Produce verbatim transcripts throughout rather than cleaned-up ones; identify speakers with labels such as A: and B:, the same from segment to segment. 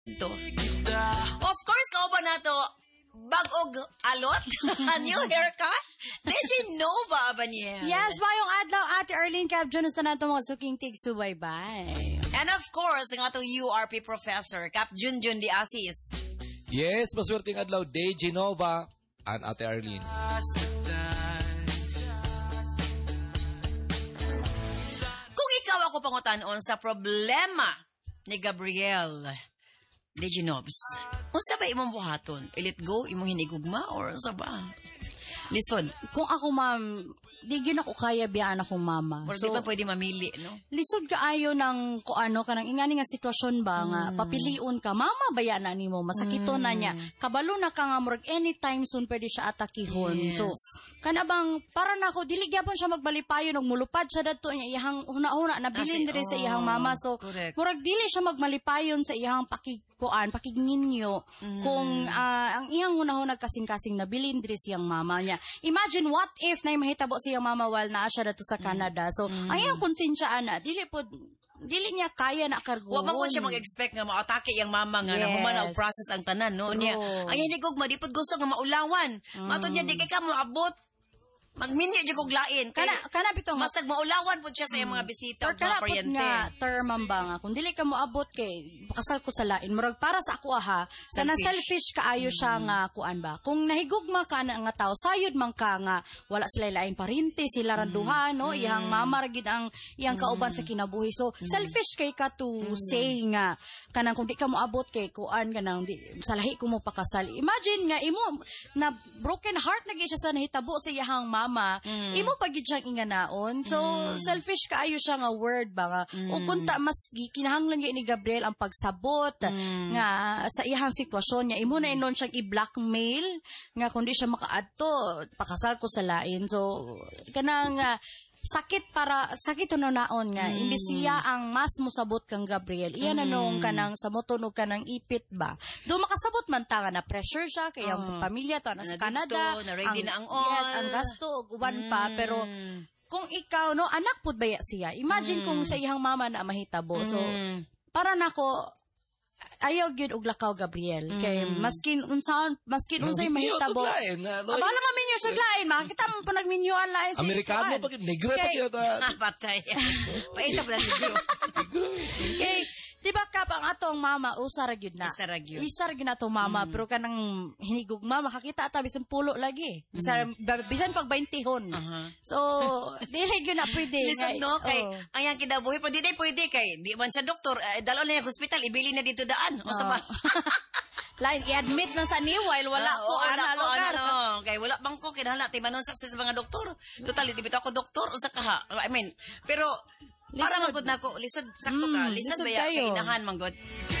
A: to. Of course, kauban na to. Bag-og alot? New haircut? Did you know ba ba niya?
B: Yes, bayong adlaw Ate Arlene Capjon na nato mga suking tig subaybay.
A: And of course, ang ato U R P professor, Cap Junjun Di Asis.
C: Yes, maswerteng adlaw Day Genova and Ate Arlene.
A: Kung ikaw ako pangutanon sa problema ni Gabriel Leginovs, unsa ba imong buhaton? I let go, imong hinigugma, or unsa ba? Lisod.
B: Kung ako, ma'am, di gyud ako kaya biyaan akong mama.
A: Or
B: so,
A: di ba pwede mamili, no?
B: Lisod kaayo ng ko ano kanang ingani nga sitwasyon ba nga
A: Mm.
B: papiliun ka mama baya na nimo masakito na niya kabalo na ka nga murag anytime soon pwede siya atakihon.
A: Yes.
B: So kana bang para nako dili gyapon siya magbalipayon og mulupad siya dadto niya iyang una-una nabilin
A: Kasi,
B: diri sa
A: oh,
B: iyang mama. So
A: correct.
B: murag dili siya magmalipayon sa iyang pakikuan pakigninyo
A: Mm.
B: kung ah, ang iyang una-una kasing-kasing nabilin diri sa iyang mama niya. Imagine what if na mahitabo sa iyang mama while naa siya dadto sa Canada. So ang iyang konsensya ana dili pod dili niya kaya na karguhon.
A: Wa man po siya mag-expect nga maatake yung mama nga
B: Yes.
A: na human og process ang tanan, no? Niya, ang hinigugma, di pod gusto nga maulawan. Mm. Matod niya, di kay ka mo abot. Magminyo di kog lain.
B: Kana kana bitaw
A: mas nagmaulawan po siya sa iyang mga bisita
B: Or
A: o
B: kana
A: mga
B: pud
A: paryente.
B: nga term ba nga kung dili ka mo abot kay pakasal ko sa lain murag para sa ako aha kana selfish kaayo siya nga kuan ba kung nahigugma ka na nga tao sayod man ka nga wala sila lain parinti sila ra duha no iyang mama ra gid ang iyang kauban sa kinabuhi. So selfish kay ka to say nga kanang kung di ka mo abot kay kuan kanang di, sa lahi ko mo pakasal. Imagine nga imo na broken heart lagi siya sa nahitabo sa iyang mama, mm. imo pagid siyang inganaon. So, mm. selfish kaayo siya nga word ba nga. Mm. O kunta mas kinahanglan gyud ni Gabriel ang pagsabot mm. nga sa iyang sitwasyon niya. Imo na inon siyang i-blackmail nga kundi siya makaadto, pakasal ko sa lain. So, kanang uh, sakit para sakit no naon nga mm. imbis siya ang mas mosabot kang Gabriel iyan mm. na nung kanang sa motunog kanang ipit ba do makasabot man ta nga na pressure siya kay ang
A: oh.
B: pamilya to na sa
A: dito,
B: Canada
A: na ready
B: ang,
A: na ang all
B: yes ang gasto ug uban mm. pa pero kung ikaw no anak pud baya siya imagine mm. kung sa iyang mama na mahitabo mm. so para nako ayaw gyud og lakaw Gabriel mm. kay maskin unsaon maskin unsay mahitabo abala man minyo sa lain makita mo pa nagminyoan lain sa
C: Amerikano pa gid negro pa gyud
A: patay paita pala negro
B: kay diba kap ang atong mama usa ra gyud na
A: isa ra gyud
B: isa ra gyud na atong mama mm. pero kanang hinigugma makakita ata bisan pulo lagi bisan mm. bisan pag baintihon uh-huh. so dili gyud na pwede
A: listen no kay oh. ang yang kinabuhi pero di day pwede kay di man siya doktor uh, dalo na yung hospital ibili na dito daan o sa ba
B: lain i-admit lang sa niwil wala
A: uh,
B: ko ana
A: ko
B: lugar
A: ano kay wala bang ko kinahanglan timanon sa sa mga doktor total di bitaw ako doktor usa ka ha I mean pero para magud nako lisod sakto ka
B: mm,
A: lisod
B: lisod
A: ba
B: kayo.
A: kay inahan manggod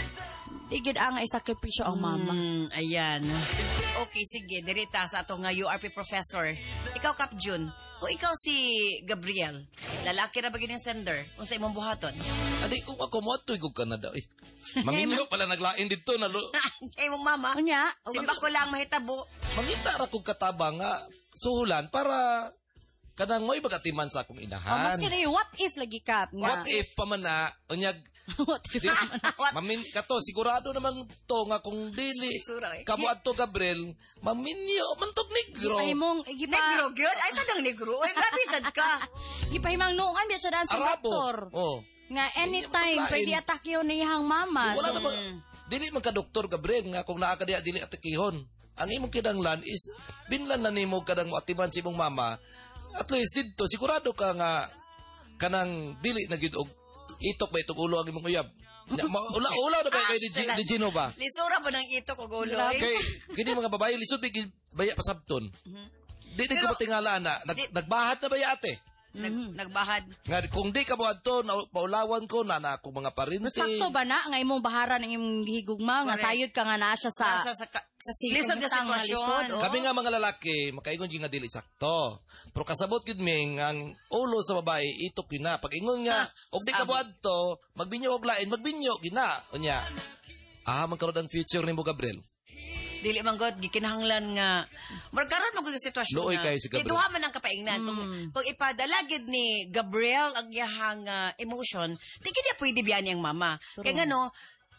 B: digid ang isakripisyo ang mama
A: mm, ayan okay sige dirita sa ato nga U R P professor ikaw Cap Jun kung ikaw si Gabriel lalaki ra ba gid yung sender unsa imong buhaton
C: adi ko ako mo tuy ko Canada eh maminyo pala naglain dito na lo
A: kay imong mama
B: unya
A: si bako lang mahitabo
C: mangita ra kog katabang nga suhulan para kanang mo'y bagatiman sa akong inahan.
B: Oh, mas kini what if lagi Kap nga.
C: What if pa man na unyag
B: what if
C: di, mamin kato sigurado naman to nga kung dili
A: eh.
C: kamo adto Gabriel maminyo man tog negro.
B: Ipahimong gipa
A: negro gyud ay sa dang negro ay grabe sad ka
B: gipahimang noon biya siya sa doktor.
C: Oh.
B: Nga anytime pwede atakyon ni ihang mama.
C: Wala
B: so,
C: naman dili man ka doktor Gabriel nga kung naa ka diha dili atakihon. Ang imong kinahanglan is binlan na nimo kadang moatiman si imong mama. At least dito sigurado ka nga kanang dili na gid og itok ba itong ulo ang imong uyab. Ula ula na ba kay di Gino ba?
A: Lisura ba nang itok og ulo?
C: Kay kini mga babae lisod bigid baya pasabton. Di di ko tingala na nag, nagbahat na baya ate.
A: Nag, mm-hmm. Nagbahad.
C: Nga, kung di ka mo adto, na, paulawan ko na na akong mga parinti.
B: Sakto ba na? Nga imong baharan ng imong gihigugma, nga sayod ka nga na siya sa...
A: sa, sa, sa,
B: sa
A: lisod na sitwasyon.
B: Oh.
C: Kami nga mga lalaki, makaingon yung nga dili sakto. Pero kasabot gid ming ang ulo sa babae, itok yun na. Pag ingon nga, ah, og di ka mo adto, magbinyo og lain, magbinyo, gina. Unya, ah, magkaroon ang future ni mo, Gabriel.
A: Dili man god gikinahanglan nga magkaroon mo gud sitwasyon
C: Looy kay si Gabriel.
A: Iduha man ang kapaingnan mm. kung, kung ipadala gid ni Gabriel ang iyang uh, emotion di kaya pwede biyan yang mama. True. Kaya ngano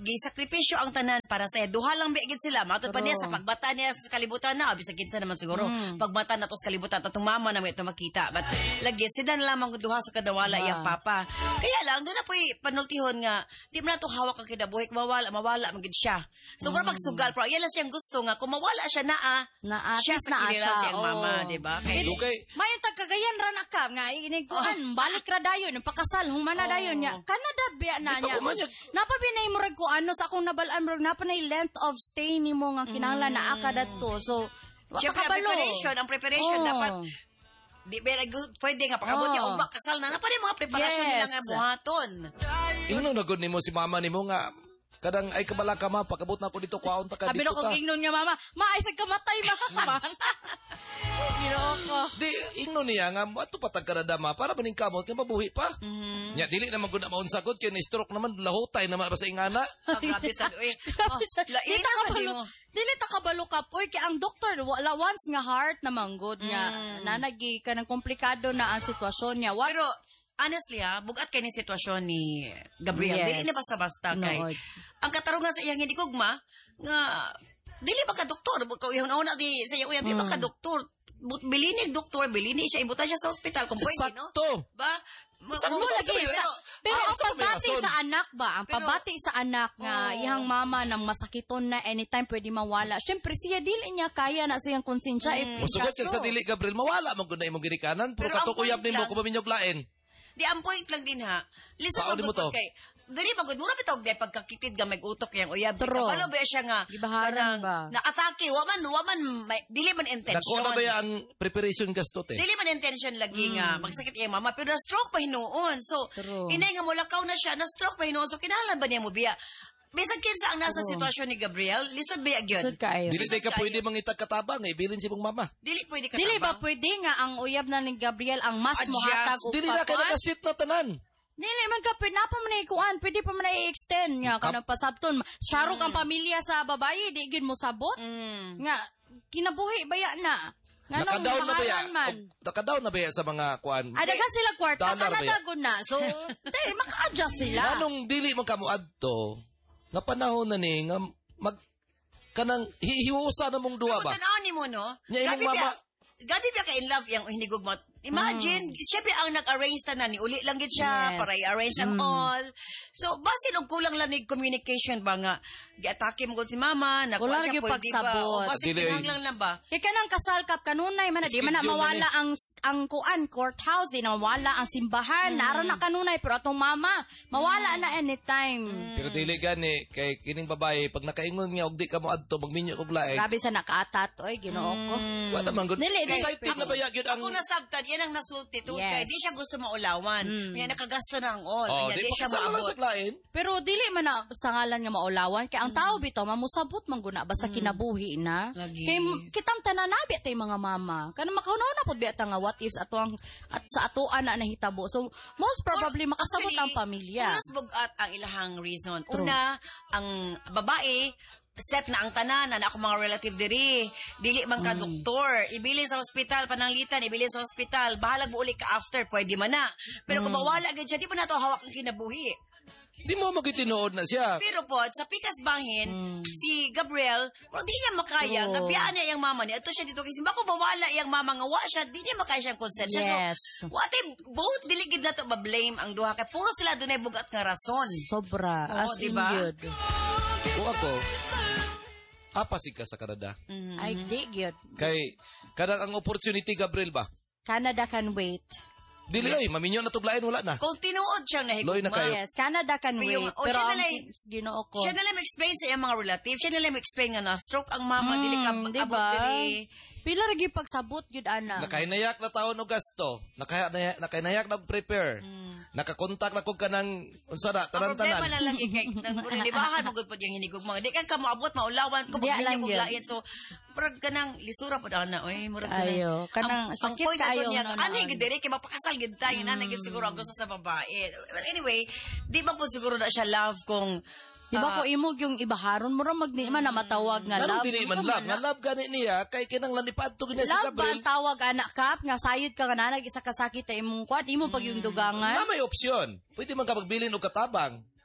A: gisakripisyo ang tanan para sa duha lang bigid sila. Matod pa niya sa pagbata niya sa kalibutan na, bisag kinsa naman siguro. Mm. Pagbata na to sa kalibutan tatong mama na may ito makita. But lagi sila na lamang duha sa kadawala
B: Ah.
A: iyang papa. Kaya lang doon na po'y panultihon nga di man na to hawak ang kinabuhi mawala mawala magid siya. So mm. pagsugal pero yan lang siyang gusto nga kung mawala siya naa
B: Na
A: siya
B: atis
A: sa
B: na
A: kilala
B: siya.
A: siyang mama,
B: Oo.
A: di ba? Kay
C: Lugay.
B: Mayon tagkagayan ra na ka nga iniguan balik ra dayon pakasal humana dayon niya Canada biya na
C: Di pa
B: niya
C: umanyag.
B: napabinay mo rag ko ano sa akong nabalaan mo napa na length of stay nimo nga kinahanglan na aka dadto so wa
A: Siyempre, ang
B: ka kabalo.
A: preparation, ang preparation
B: Oo.
A: dapat di ba nag- pwede nga pagabot
B: Oo.
A: niya uba kasal na na pa rin mga preparasyon
B: Yes.
A: nila nga buhaton.
C: Ingnon na gud nimo si mama nimo nga kadang ay kabala ka ma pagabot na ako dito kwaon ta ka
B: Kabilo
C: dito
B: kong
C: ta.
B: ingnon niya mama maisag kamatay ma Giro ko
C: Di ingnon niya nga ato patag Canada ma para maning kamot nga mabuhi pa.
A: Mm-hmm.
C: Nya dili naman gud na maunsagot kay ni stroke naman lahutay naman ba sa ingana.
A: Ah, grabe sa eh. Oh, lain
B: Dili ta
A: sa di
B: kabalo
A: mo.
B: dili ta kabalo ka poy kay ang doktor wala once nga heart na manggod nga
A: Mm.
B: nanagi ka ng komplikado na ang sitwasyon niya wa
A: Pero honestly ha, bugat kay ni sitwasyon ni Gabriel.
B: Yes.
A: Dili ni basta-basta kay.
B: Nood.
A: Ang katarungan sa iyang hindi gugma nga dili ba ka doktor? Kau ihon una di sa iyang uyab di ba ka doktor? But bilinig doktor, bilini siya ibutan siya sa ospital kung pwede, no?
C: Sakto.
A: Ba? Ma-
C: Sakto
A: mo
C: ba?
A: lagi
C: Sabi,
A: sa
B: Pero
C: Ah,
B: ang
C: sa may
B: pabati
C: rason.
B: sa anak ba? Ang
A: Pero-
B: pabati sa anak nga
A: Oo.
B: ihang mama nang masakiton na anytime pwede mawala. Siyempre siya dili niya kaya na siyang konsensya. if
C: Musugot kay
B: kaso.
C: sa dili Gabriel mawala man gud na imong girikanan pero
A: Pero ang
C: katukuyab
A: point
C: nimo
A: lang-
C: kung maminyog lain.
A: Di ang point lang din ha. Listen
C: Saan mo to?
A: kay. Dili magud mura bitog day pagkakitid ga may utok yang uyab.
B: True.
A: Kabalo ba siya nga
B: Gibaharan ba?
A: na-atake wa man wa man may- dili man
C: Dako
A: intention.
C: na ba ya ang preparation gastot eh.
A: Dili man intention lagi nga magsakit iyang mama pero na-stroke pa hinuon. So
B: True.
A: inay nga mulakaw na siya na-stroke pa hinuon. So kinahanglan ba niya mo biya? Bisag kinsa ang nasa sitwasyon ni Gabriel, lisod ba gyud?
B: Sud kaayo.
C: Dili tay ka
A: Kayo.
C: pwede mangitag katabang eh bilin si mong mama.
A: Dili pwede ka
B: Dili ba
A: tabang.
B: pwede nga ang uyab na ni Gabriel ang mas
A: Adjust.
B: mohatag og
C: Dili na kay
B: patuan?
C: nakasit na tanan.
B: Dili man ka pwede na pa man ikuan, pwede pa man i-extend nga
C: Kap-
B: kanang pasabton. Sarok ang pamilya sa babae, di gyud mo sabot.
A: Mm.
B: Nga kinabuhi baya na. Nga nung
C: Naka-down na ba ya?
B: baharan man.
C: O, Naka-down na ba ya sa mga kuan?
B: Ay, dagan sila kwarta,
C: Dollar ba yan?
B: kanadagon na. So, dili, maka-adjust sila.
C: Anong dili man kamo adto nga panahon na ni nga mag kanang hihiusa na mong duwa ba?
A: Tanaw ni mo, no?
C: Nya imong
A: Grabe
C: mama-
A: biya- Grabe ba ka in love yung hinigog mo? Imagine, siya pa ang nag-arrange tanan ni uli lang gid siya
B: Yes.
A: para i-arrange ang all. So, basin og kulang lang ni communication ba nga gi-atake mo gud si mama, na
B: Wala
A: siya
B: lagi
A: pwede ba?
B: pagsabot.
A: O basin
C: Dili,
A: kinahanglan lang ba?
B: Kaya kanang kasal kap kanunay man na, di man na
C: Schedule na
B: mawala ang ang kuan courthouse, di na mawala ang simbahan, naara na kanunay pero atong mama mawala na anytime.
C: Pero dili gani kay kining babae pag nakaingon nga og di ka mo adto magminyo og laing.
B: Grabe sa nakaatat oy, Ginoo ko.
C: Wa naman gud.
B: Dili, dili.
C: Excited na ba ya gyud ang
A: Ako nasabtan, yan ang nasulti to.
B: Yes.
A: Kaya di siya gusto maulawan. Kaya nakagasto na ang all.
C: Oh,
A: Kaya
C: di
A: di siya
C: pa kasama
A: maabot.
C: sa lain.
B: Pero dili man na sa ngalan nga maulawan kay ang tao bitaw mamusabot man guna basta kinabuhi na.
A: Lagi.
B: Kay kitang tananabi tay mga mama. Kana makahunaw na pud biya ta nga what ifs ato ang at sa atoan na nahitabo. So most probably makasabot ang pamilya.
A: Unas bugat ang ilahang reason.
B: True.
A: Una, ang babae, set na ang tanan na ako mga relative diri dili man ka doktor ibilin sa ospital pananglitan ibilin sa ospital bahalag mo uli ka after pwede man na pero kung mawala gid siya di pa nato hawak ang kinabuhi
C: Di mo magitinuod na siya.
A: pero po sa pikas bahin si Gabriel wag di niya makaya
B: True.
A: nga biyaan niya yung mama niya ato siya dito kasi bako mawala yung mama nga wa siya di niya makaya siyang konsensya
B: Yes.
A: so what if both dili gid nato ba-blame ang duha kay puro sila dunay bugat nga rason.
B: Sobra
A: Oo,
B: as in
A: diba?
B: gyud.
C: Kung ako, apasig ka sa Canada.
B: Ay di gyud.
C: Kay kadang ang opportunity Gabriel ba?
B: Canada can wait.
C: Dili ay maminyo na tuglain wala na.
A: Kung tinuod siyang
C: Loy na
A: nahigugma
C: kayo.
B: Yes, Canada can
A: Pero
B: wait.
A: yung- o,
B: Pero
A: siya
B: ang
A: na lang-
B: Ginoo ko.
A: siya na lang explain sa iyang mga relative. Siya na lang explain nga na stroke ang mama, dili ka
B: Mm,
A: abot
B: diba?
A: diri.
B: Pila ra gyud pagsabot gyud ana.
C: Nakainayak na taon og gasto. Nakainayak nakainayak na og prepare. Nakakontak na kog kanang unsa na
A: Ang problema
C: tanan-tanan.
A: na lang kay nang libahan mo gud pod yung hinigugma. Di kan ka moabot maulawan ko
B: Di
A: pag
B: lang
A: ninyo kog
B: yun.
A: lain. So murag kanang lisura pod ana oy murag
B: Ayo, kanang
A: ang, ang
B: sakit
A: point na
B: kaayo
A: to niya,
B: na
A: ani
B: noon.
A: gid diri kay mapakasal gid tayo na gid siguro ang gusto sa babae. Well anyway, di ba po siguro na siya love kung
B: Di ba
A: ah,
B: ko imog yung ibaharon mo ra magdi man na matawag nga
C: Anong
B: love.
C: dili man love? Nga love gani niya kay kinang lanipad to gina si
B: Love ba
C: Gabriel.
B: ang tawag anak kap nga sayod ka nga nanag isa kasakit ta imong kwat imo pag yung dugangan.
C: Na may opsyon. Pwede man ka magbilin og katabang.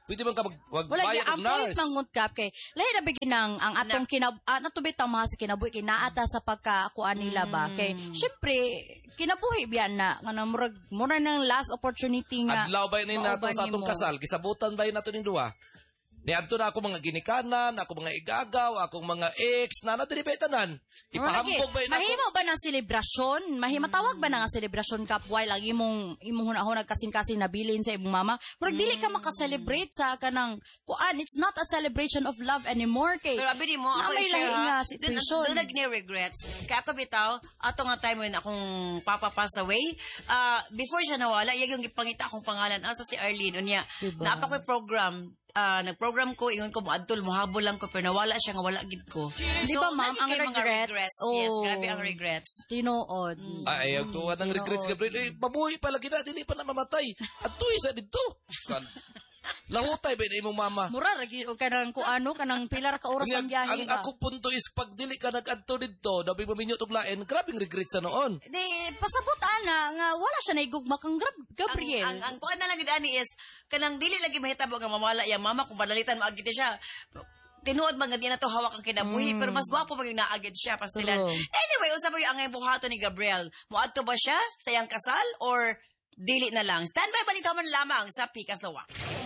C: Pwede man ka mag,
B: Wala
C: magbayad
B: gyud
C: ng
B: ang point
C: nurse.
B: mangut kap kay lahi na bigyan ang ang atong kinab at natubit ang mga sa kinabuhi kinaata sa pagkaakuan nila ba kay syempre kinabuhi biyan na nga murag mura ng last opportunity nga.
C: Adlaw ba ni nato
B: mauban
C: sa atong
B: nimo.
C: kasal? Gisabutan ba nato ning duha? Ni adto na ako mga ginikanan, ako mga igagaw, akong mga ex, na nadiri ba tanan? Ipahambog ba nako?
B: Mahimo ba ng selebrasyon? Mahimatawag ba na nga selebrasyon kap while ang imong imong hunahon nagkasing-kasing nabilin sa imong mama? Murag dili ka maka-celebrate sa kanang kuan. It's not a celebration of love anymore kay.
A: Pero abi mo,
B: na
A: ako
B: may
A: i-share
B: lahi
A: ha.
B: nga situation.
A: Doon nag regrets. Kaya ako bitaw, ato nga time when akong papa pass away, uh, before siya nawala, yung ipangita akong pangalan, asa si Arlene, unya,
B: Diba?
A: naapa ko'y program, uh, nag-program ko, ingon ko, muadtol, muhabol lang ko, pero nawala siya, nga wala gid ko.
B: Di ba, ma'am,
A: lagi
B: ang
A: kayo mga
B: regrets?
A: Yes,
B: Oh.
A: grabe ang regrets.
B: Tinuod.
C: Ay, ang tuwa ng regrets, Gabriel. Eh, mabuhi pala gina, dili pa na mamatay. At tuwi sa dito. Lahutay ba na imong mama?
B: Mura ragi o kanang kuano kanang pilar ka oras ang
C: Ang,
B: biyahe
C: ang
B: ba.
C: ako punto is, pag dili ka nag-adto dito, dabi maminyo tog lain, grabing regrets sa noon.
B: Di pasabot ana nga wala siya naigugma kang Gab- Gabriel.
A: Ang, ang, ang kuan na lang gid ani is, kanang dili lagi mahitabo nga mamala yung mama, kung padalitan, maagit siya. Tinuod mga di na to hawak ang kinabuhi, pero mas gwapo pag yung naagid siya, pastilan.
B: True.
A: Anyway, usap mo yung angay buhato ni Gabriel. Muadto ba siya sa iyang kasal or dili na lang? Standby, balitaw man lamang sa Pikas Lawak.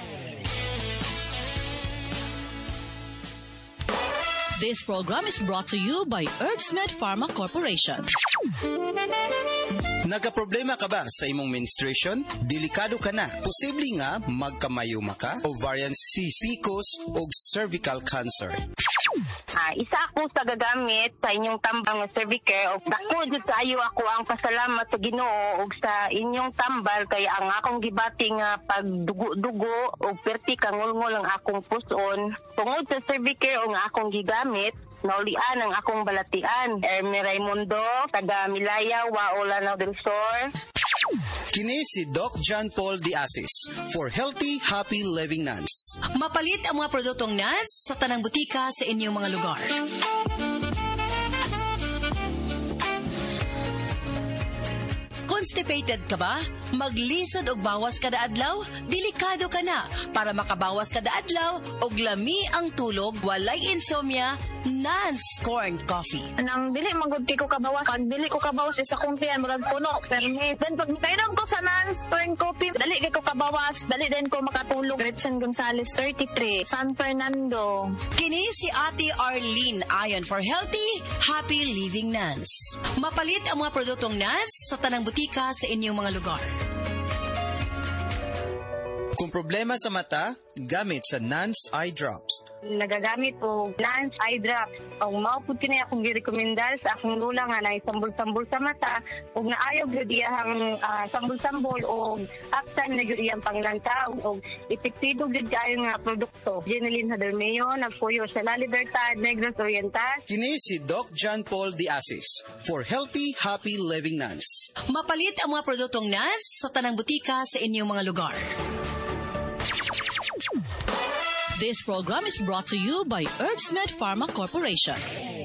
D: This program is brought to you by Herbsmed Pharma Corporation.
E: Nagaproblema ka ba sa imong menstruation? Delikado ka na. Posible nga magkamayuma ka, ovarian cysticus o cervical cancer.
F: Ah, isa ako sa gagamit sa inyong tambang nga Cervicare og dako jud kaayo ako ang pasalamat sa Ginoo og sa inyong tambal kay ang akong gibati nga pagdugo-dugo og perti kangulngol ang akong puson tungod sa Cervicare og nga akong gigamit naulian ang akong balatian. Ermi Raimundo, taga Milaya, Waola del Sur.
E: Kini si Doc John Paul Diasis for Healthy, Happy Living Nuns.
A: Mapalit ang mga produktong N A S sa tanang butika sa inyong mga lugar. Constipated ka ba? Maglisod og bawas kada adlaw? Delikado ka na. Para makabawas kada adlaw og lami ang tulog, walay insomnia, Nance Corn Coffee.
F: Nang dili magudti ko kabawas, pag dili ko kabawas isa kong tiyan murag puno. Then pag kainom ko sa Nance Corn Coffee, dali kay ko kabawas, dali din ko makatulog. Gretchen Gonzalez, thirty-three, San Fernando.
A: Kini si Ate Arlene ayon for Healthy, Happy Living Nance. Mapalit ang mga produktong Nance sa tanang butika sa inyong mga lugar.
E: Kung problema sa mata, gamit sa Nance Eye Drops.
F: Nagagamit ko Nance Eye Drops. Ang maupod kini akong girekomendar sa akong lula nga na sambol-sambol sa mata ug naayo gyud iyang uh, sambol-sambol o aksan na gyud iyang panglantaw ug epektibo gyud kaayo nga produkto. Jeneline Hadermeo nagpuyo sa La Libertad, Negros Oriental.
E: Kini si Doc John Paul Diasis for Healthy, Happy Living Nuns.
A: Mapalit ang mga produktong Nance sa tanang butika sa inyong mga lugar.
D: This program is brought to you by Herbsmed Pharma Corporation.